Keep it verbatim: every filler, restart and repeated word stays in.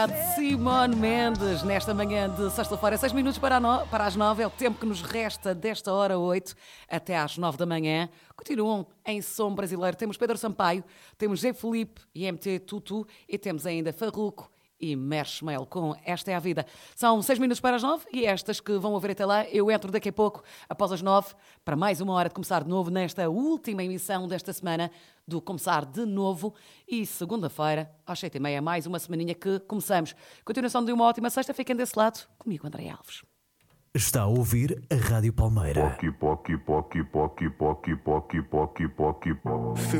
Simone Mendes, nesta manhã de sexta-feira, seis minutos para, no... para as nove, é o tempo que nos resta desta hora oito até às nove da manhã. Continuam em som brasileiro. Temos Pedro Sampaio, temos Zé Felipe e M T Tutu e temos ainda Farruko e Marshmello com Esta é a Vida. São seis minutos para as nove e estas que vão ouvir até lá, eu entro daqui a pouco, após as nove, para mais uma hora de começar de novo nesta última emissão desta semana do Começar de Novo e segunda-feira, às sete e meia, mais uma semaninha que começamos. Continuação de uma ótima sexta, fiquem desse lado, comigo André Alves. Está a ouvir a Rádio Palmeira. Pocky, pocky, pocky, pocky, pocky, pocky, pocky, pocky, pocky.